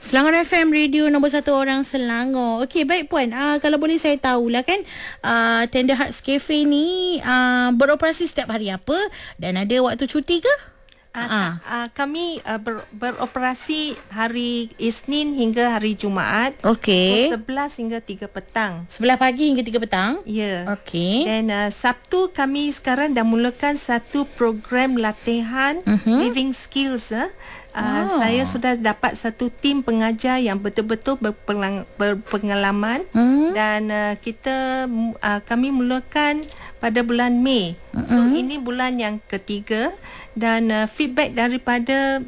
Selangor FM, radio nombor 1 orang Selangor. Okey, baik Puan. Kalau boleh saya tahulah kan, Tender Hearts Cafe ni beroperasi setiap hari apa dan ada waktu cuti ke? Kami beroperasi hari Isnin hingga hari Jumaat. Okey. 11 hingga 3 petang. 11 pagi hingga 3 petang? Ya. Okey. Dan Sabtu kami sekarang dah mulakan satu program latihan living skills. Saya sudah dapat satu tim pengajar yang betul-betul berpengalaman dan kami mulakan pada bulan Mei. So ini bulan yang ketiga dan feedback daripada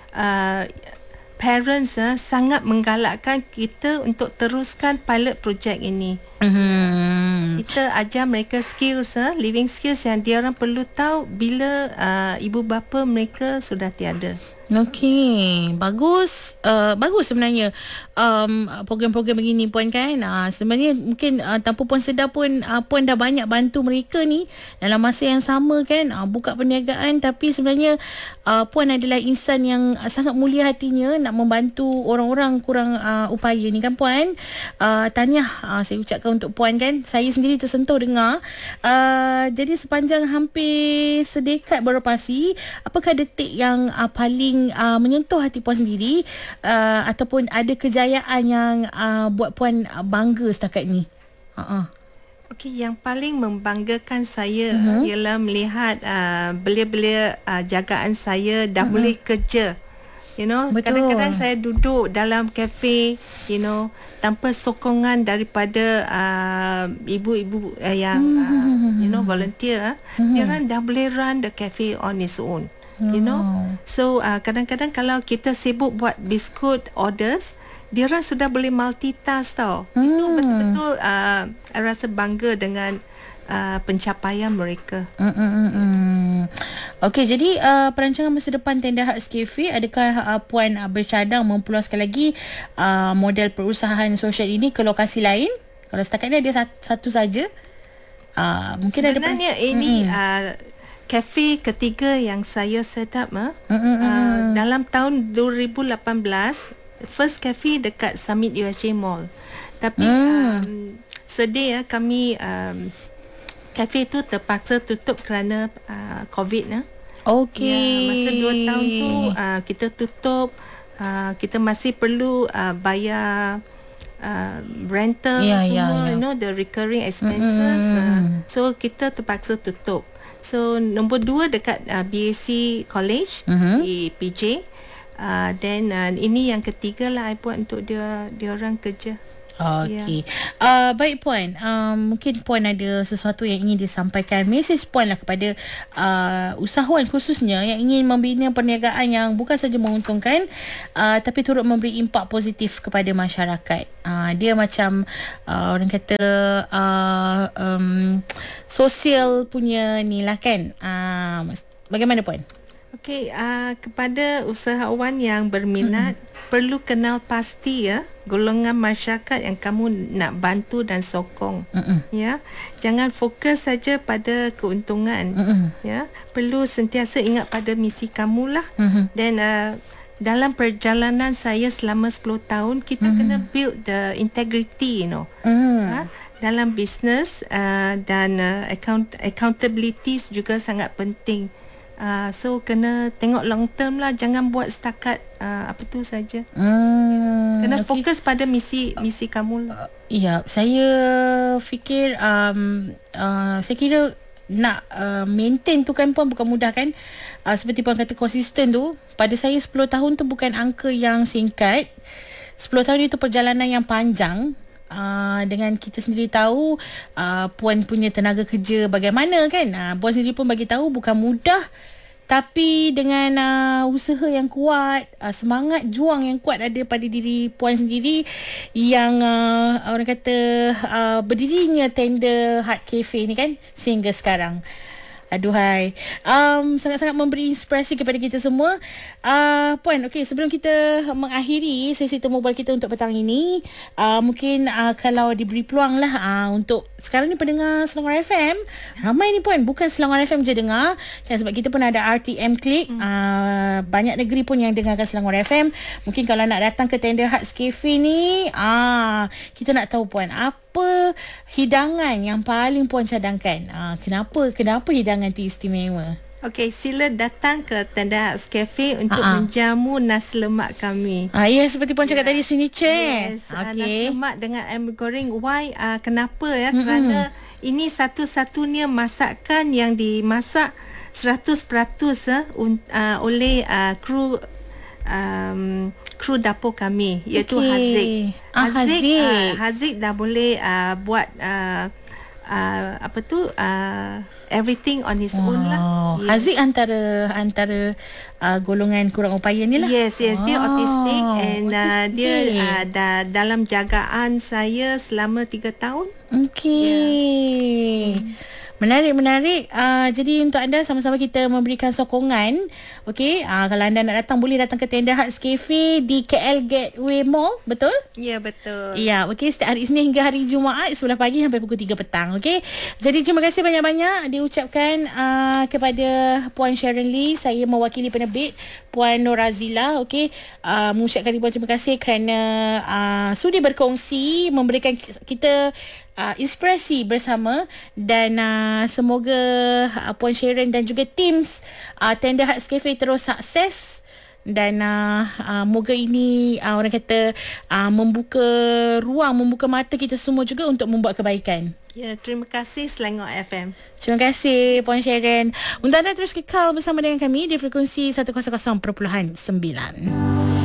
parents sangat menggalakkan kita untuk teruskan pilot project ini. Kita ajar mereka skills, living skills yang dia orang perlu tahu bila ibu bapa mereka sudah tiada. Okey, bagus. Bagus sebenarnya program-program begini Puan kan. Sebenarnya mungkin tanpa Puan sedar pun Puan dah banyak bantu mereka ni dalam masa yang sama kan, buka perniagaan, tapi sebenarnya Puan adalah insan yang sangat mulia hatinya nak membantu orang-orang kurang upaya ni kan Puan. Tahniah saya ucapkan untuk Puan kan. Saya sendiri tersentuh dengar. Jadi sepanjang hampir sedekad beroperasi, apakah detik yang paling menyentuh hati Puan sendiri ataupun ada kejayaan yang buat Puan bangga setakat ni? Okey, yang paling membanggakan saya ialah melihat belia-belia jagaan saya dah boleh kerja. Betul. Kadang-kadang saya duduk dalam kafe, tanpa sokongan daripada ibu-ibu yang volunteer. Dia orang dah boleh run the cafe on its own. So kadang-kadang kalau kita sibuk buat biskut orders, dia orang sudah boleh multitask tau. Itu betul-betul rasa bangga dengan pencapaian mereka. Okey, jadi perancangan masa depan Tender Hearts Cafe, adakah Puan bercadang mempeluaskan lagi model perusahaan sosial ini ke lokasi lain? Kalau setakat ni ada satu saja, mungkin sebenarnya ini kafe ketiga yang saya set up dalam tahun 2018. First cafe dekat Summit USJ Mall. Tapi sedih kami kafe itu terpaksa tutup kerana COVID. Okey. Masa 2 tahun tu kita tutup. Kita masih perlu bayar rental semua, the recurring expenses. So kita terpaksa tutup. So nombor 2 dekat BAC College di PJ. Then ini yang ketiga lah I buat untuk dia orang kerja. Okey. Baik Puan, mungkin Puan ada sesuatu yang ingin disampaikan, mesej Puan lah kepada usahawan khususnya yang ingin membina perniagaan yang bukan saja menguntungkan tapi turut memberi impak positif kepada masyarakat. Dia macam orang kata sosial punya ni lah kan. Bagaimana Puan? Okey, kepada usahawan yang berminat, perlu kenal pasti golongan masyarakat yang kamu nak bantu dan sokong. Ya, jangan fokus saja pada keuntungan. Ya, perlu sentiasa ingat pada misi kamu lah. Dan dalam perjalanan saya selama 10 tahun, kita kena build the integrity, dalam bisnes dan accountability juga sangat penting. So kena tengok long term lah, jangan buat setakat apa tu saja. Kena fokus pada misi kamu lah. Ya, saya fikir saya kira nak maintain tu kan Puan bukan mudah kan. Seperti Puan kata konsisten tu, pada saya 10 tahun tu bukan angka yang singkat. 10 tahun itu perjalanan yang panjang. Dengan kita sendiri tahu Puan punya tenaga kerja bagaimana kan. Puan sendiri pun bagi tahu bukan mudah, tapi dengan usaha yang kuat, semangat juang yang kuat ada pada diri Puan sendiri yang orang kata berdirinya Tender Heart Cafe ni kan sehingga sekarang. Aduhai. Sangat-sangat memberi inspirasi kepada kita semua. Puan, okey, sebelum kita mengakhiri sesi temu bual kita untuk petang ini, mungkin kalau diberi peluang lah untuk sekarang ni pendengar Selangor FM, ramai ni Puan, bukan Selangor FM je dengar kan, sebab kita pun ada RTM Click. Banyak negeri pun yang dengarkan Selangor FM. Mungkin kalau nak datang ke Tender Hearts Cafe ni, kita nak tahu Puan, apa hidangan yang paling Puan cadangkan? Kenapa hidangan tu istimewa? Okey, sila datang ke Tender Hearts Cafe untuk menjamu nasi lemak kami. Ya, seperti Puan cakap tadi, signature. Yes, nasi lemak dengan ayam goreng. Why? Kenapa ya? Kerana ini satu-satunya masakan yang dimasak 100% oleh kru dapur kami, iaitu Haziq. Haziq dah boleh buat everything on his own lah. Yes. Haziq antara golongan kurang upaya ni lah. Yes, dia autistic and dia dalam jagaan saya selama 3 tahun. Okey. Menarik. Jadi untuk anda, sama-sama kita memberikan sokongan. Okey, kalau anda nak datang, boleh datang ke Tender Hearts Cafe di KL Gateway Mall, betul? Ya, betul. Ya, okey, setiap hari Isnin hingga hari Jumaat 11 pagi sampai pukul 3 petang. Okey. Jadi terima kasih banyak-banyak diucapkan kepada Puan Sharon Lee. Saya mewakili penerbit Puan Nur Razila. Okey, mengucapkan ribuan terima kasih kerana sudi berkongsi, memberikan kita inspirasi bersama, dan semoga Puan Sharon dan juga teams Tender Hearts Cafe terus sukses, dan moga ini orang kata membuka ruang, membuka mata kita semua juga untuk membuat kebaikan. Ya, terima kasih Selangor FM. Terima kasih Puan Sharon. Untuk anda terus kekal bersama dengan kami di frekuensi 100.9.